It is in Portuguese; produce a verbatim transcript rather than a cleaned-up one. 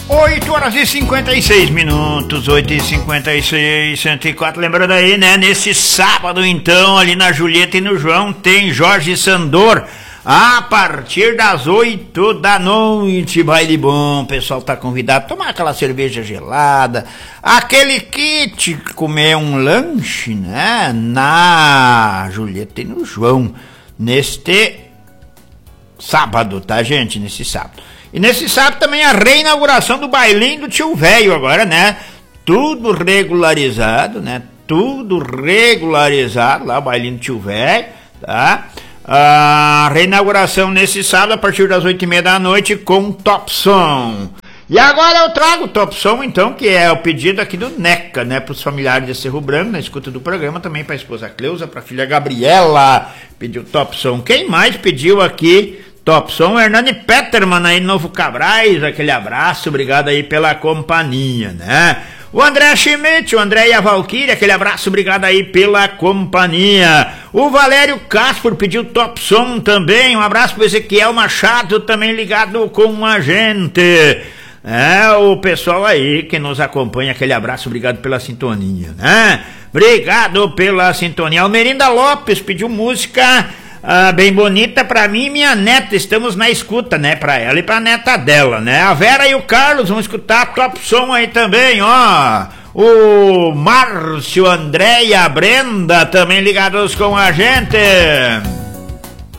oito horas e cinquenta e seis minutos, oito e cinquenta e seis, cento e quatro. Lembrando aí, né? Nesse sábado, então, ali na Julieta e no João, tem Jorge Sandor. A partir das oito da noite, baile bom, o pessoal tá convidado a tomar aquela cerveja gelada, aquele kit, comer um lanche, né, na Julieta e no João, neste sábado, tá, gente, nesse sábado. E nesse sábado também a reinauguração do bailinho do Tio Velho agora, né, tudo regularizado, né, tudo regularizado lá, o bailinho do Tio Velho, tá. A reinauguração nesse sábado a partir das oito e meia da noite com Top Som. E agora eu trago o Top Som, então, que é o pedido aqui do Neca, né, para os familiares de Cerro Branco, na escuta do programa, também para a esposa Cleusa, para a filha Gabriela, pediu Top Som. Quem mais pediu aqui Top Som? Hernani Peterman aí no Novo Cabrais, aquele abraço, obrigado aí pela companhia, né? O André Schmidt, o André e a Valquíria, aquele abraço, obrigado aí pela companhia. O Valério Castro pediu Top Som também, um abraço pro Ezequiel Machado, também ligado com a gente. É, o pessoal aí que nos acompanha, aquele abraço, obrigado pela sintonia, né? Obrigado pela sintonia. Almerinda Lopes pediu música ah, bem bonita pra mim e minha neta, estamos na escuta, né, pra ela e pra neta dela, né? A Vera e o Carlos vão escutar Top Som aí também, ó. O Márcio, André e a Brenda também ligados com a gente.